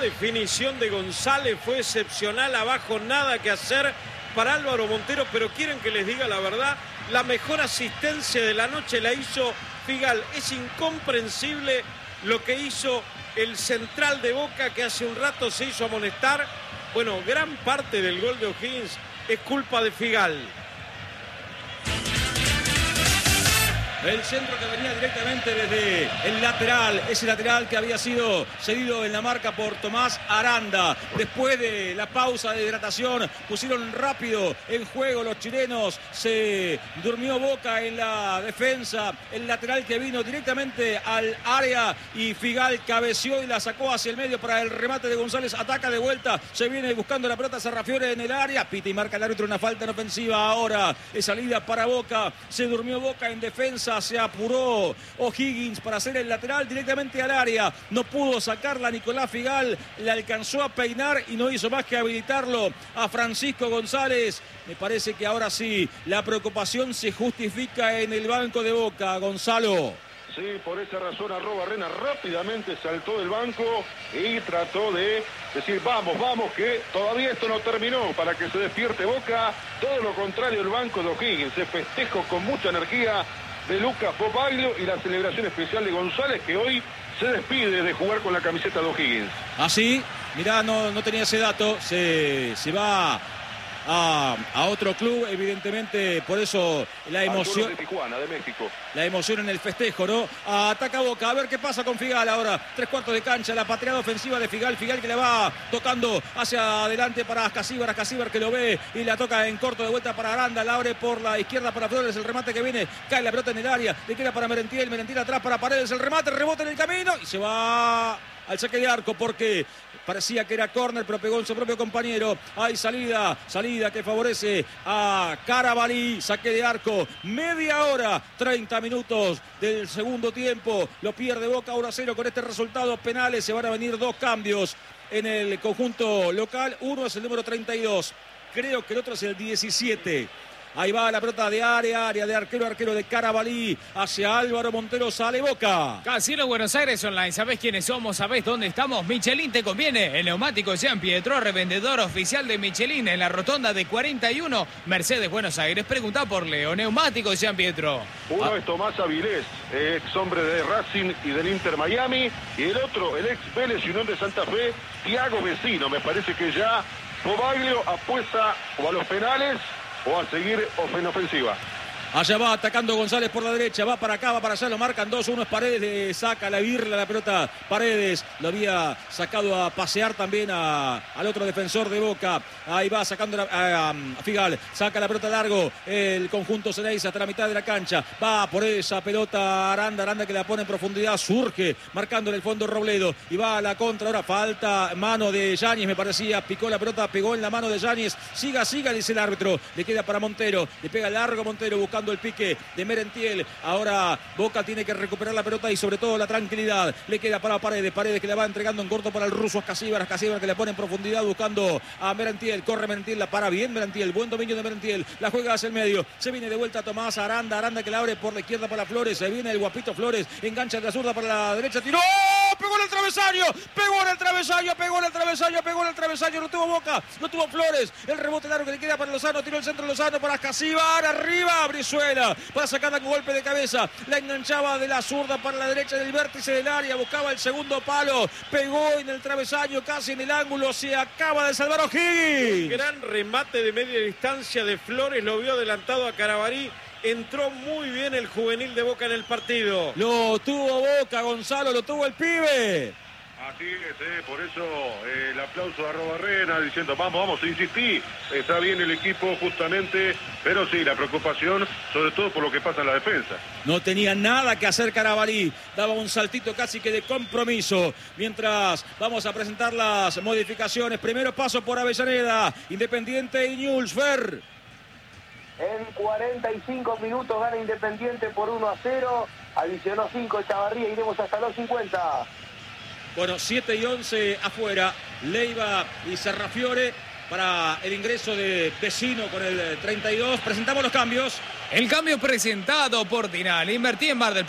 definición de González fue excepcional, abajo nada que hacer para Álvaro Montero, pero quieren que les diga la verdad, la mejor asistencia de la noche la hizo Figal. Es incomprensible lo que hizo el central de Boca, que hace un rato se hizo amonestar. Bueno, gran parte del gol de O'Higgins es culpa de Figal. El centro que venía directamente desde el lateral, ese lateral que había sido cedido en la marca por Tomás Aranda. Después de la pausa de hidratación, pusieron rápido en juego los chilenos. Se durmió Boca en la defensa. El lateral que vino directamente al área y Figal cabeció y la sacó hacia el medio para el remate de González. Ataca de vuelta, se viene buscando la pelota Sarrafiore en el área. Pita y marca el árbitro una falta en ofensiva ahora. Es salida para Boca. Se durmió Boca en defensa. Se apuró O'Higgins para hacer el lateral directamente al área. No pudo sacarla Nicolás Figal. Le alcanzó a peinar y no hizo más que habilitarlo a Francisco González. Me parece que ahora sí, la preocupación se justifica en el banco de Boca, Gonzalo. Sí, por esa razón Arrobarrena rápidamente saltó del banco y trató de decir, vamos, que todavía esto no terminó, para que se despierte Boca. Todo lo contrario, el banco de O'Higgins se festejó con mucha energía de Lucas Bobaglio y la celebración especial de González, que hoy se despide de jugar con la camiseta de O'Higgins. Así, mirá, no tenía ese dato, se va a otro club, evidentemente, por eso la emoción de Tijuana, de México. La emoción en el festejo, ¿no? Ataca Boca, a ver qué pasa con Figal ahora. 3/4 de cancha, la pateada ofensiva de Figal. Figal que le va tocando hacia adelante para Ascasíbar. Ascasíbar que lo ve y la toca en corto de vuelta para Aranda. La abre por la izquierda para Flores. El remate que viene, cae la pelota en el área. Le queda para Merentiel. Merentiel atrás para Paredes. El remate, rebota en el camino y se va al saque de arco porque parecía que era córner, pero pegó en su propio compañero. Hay salida que favorece a Carabalí. Saque de arco, media hora, 30 minutos del segundo tiempo. Lo pierde Boca 1-0 con este resultado. Penales, se van a venir 2 cambios en el conjunto local. Uno es el número 32. Creo que el otro es el 17. Ahí va la pelota de área de arquero de Carabalí hacia Álvaro Montero. Sale Boca. Casino Buenos Aires Online. ¿Sabés quiénes somos? ¿Sabés dónde estamos? Michelin te conviene. El neumático Jean Pietro, revendedor oficial de Michelin en la rotonda de 41 Mercedes Buenos Aires. Preguntá por Leo. Neumático Jean Pietro. Uno es Tomás Avilés, ex hombre de Racing y del Inter Miami. Y el otro, el ex Vélez y Unión de Santa Fe, Thiago Vecino. Me parece que ya Bobaglio apuesta o a los penales o a seguir en ofensiva. Allá va atacando González por la derecha, va para acá, va para allá, lo marcan 2-1, es Paredes, saca la birla la pelota Paredes, lo había sacado a pasear también al otro defensor de Boca. Ahí va sacando a Figal, saca la pelota largo el conjunto Ceneice hasta la mitad de la cancha, va por esa pelota Aranda que la pone en profundidad, surge marcando en el fondo Robledo y va a la contra. Ahora falta, mano de Yáñez, me parecía, picó la pelota, pegó en la mano de Yáñez. Siga, dice el árbitro, le queda para Montero, le pega largo Montero buscando el pique de Merentiel. Ahora Boca tiene que recuperar la pelota y sobre todo la tranquilidad. Le queda para Paredes que le va entregando en corto para el ruso Ascasíbar que le pone en profundidad buscando a Merentiel. Corre Merentiel, la para bien Merentiel, buen dominio de Merentiel, la juega hacia el medio, se viene de vuelta Tomás Aranda que la abre por la izquierda para Flores, se viene el guapito Flores, engancha de la zurda para la derecha, tiró, pegó en el travesaño, no tuvo Boca, no tuvo Flores, el rebote largo que le queda para Lozano, tiró el centro Lozano para Ascasíbar, arriba Brizuela, para sacarla con golpe de cabeza, la enganchaba de la zurda para la derecha del vértice del área, buscaba el segundo palo, pegó en el travesaño, casi en el ángulo, se acaba de salvar O'Higgins. Gran remate de media distancia de Flores, lo vio adelantado a Carabalí. Entró muy bien el juvenil de Boca en el partido. Lo tuvo Boca, Gonzalo, lo tuvo el pibe. Así es, por eso el aplauso a Arrobarrena diciendo vamos, insistí, está bien el equipo justamente, pero sí, la preocupación sobre todo por lo que pasa en la defensa. No tenía nada que hacer Carabalí, daba un saltito casi que de compromiso, mientras vamos a presentar las modificaciones. Primero paso por Avellaneda, Independiente y Newell's. Fer. En 45 minutos gana Independiente por 1-0, adicionó 5 Chavarría, iremos hasta los 50. Bueno, 7 y 11 afuera, Leiva y Sarrafiore para el ingreso de Vecino con el 32. Presentamos los cambios. El cambio presentado por Tinal. Invertí en Mar del